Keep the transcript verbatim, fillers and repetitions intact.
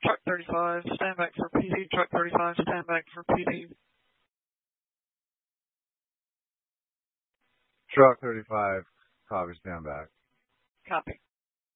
Truck thirty-five, stand back for P D. Truck thirty-five, stand back for P D. Truck thirty-five, copy, stand back. Copy.